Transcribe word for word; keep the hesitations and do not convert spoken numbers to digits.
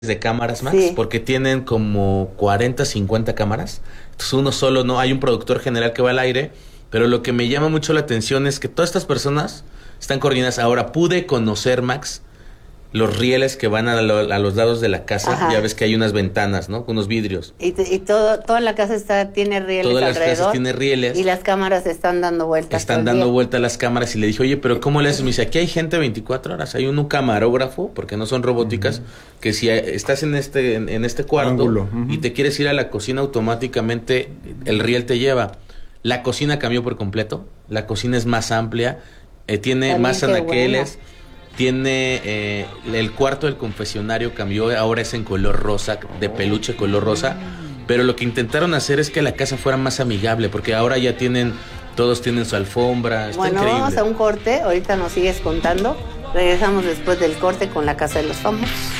de cámaras, Max, Sí. porque tienen como cuarenta, cincuenta cámaras. Entonces uno solo no, hay un productor general que va al aire, pero lo que me llama mucho la atención es que todas estas personas están coordinadas. Ahora pude conocer, Max, los rieles que van a, lo, a los lados de la casa. Ajá. Ya ves que hay unas ventanas, ¿no? Con unos vidrios. Y, te- y todo, toda la casa está, tiene rieles Todas las alrededor. casas tienen rieles. Y las cámaras están dando vueltas. Están todo el dando día. vuelta a las cámaras y le dije, oye, pero ¿cómo le haces? Me dice, aquí hay gente veinticuatro horas, hay un camarógrafo, porque no son robóticas, uh-huh. que si estás en este en, en este cuarto Ángulo, uh-huh. y te quieres ir a la cocina, automáticamente el riel te lleva. La cocina cambió por completo, la cocina es más amplia, eh, tiene También, más qué anaqueles, bueno. tiene eh, el cuarto del confesionario cambió, ahora es en color rosa, de peluche color rosa, pero lo que intentaron hacer es que la casa fuera más amigable, porque ahora ya tienen, todos tienen su alfombra, está Bueno, increíble. vamos a un corte, ahorita nos sigues contando. Regresamos después del corte con la Casa de los Famosos.